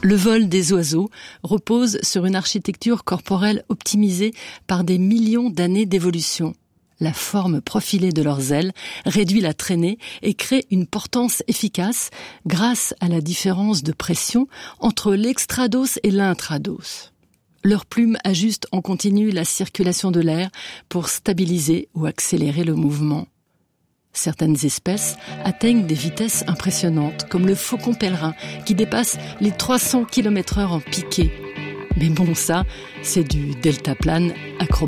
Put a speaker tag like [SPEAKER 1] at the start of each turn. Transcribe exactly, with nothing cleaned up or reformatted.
[SPEAKER 1] Le vol des oiseaux repose sur une architecture corporelle optimisée par des millions d'années d'évolution. La forme profilée de leurs ailes réduit la traînée et crée une portance efficace grâce à la différence de pression entre l'extrados et l'intrados. Leurs plumes ajustent en continu la circulation de l'air pour stabiliser ou accélérer le mouvement. Certaines espèces atteignent des vitesses impressionnantes, comme le faucon pèlerin, qui dépasse les trois cents kilomètres heure en piqué. Mais bon, ça, c'est du deltaplane acrobatique.